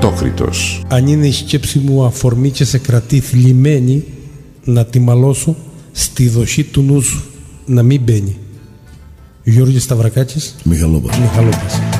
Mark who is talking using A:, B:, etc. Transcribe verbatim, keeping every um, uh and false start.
A: Κατόχρητος.
B: Αν είναι η σκέψη μου αφορμή και σε κρατεί θλιμμένη, να τη μαλώσω στη δοχή του νου σου, να μην μπαίνει. Γιώργης Σταυρακάκης,
C: Μιχαλόπας.
B: Μιχαλόπας.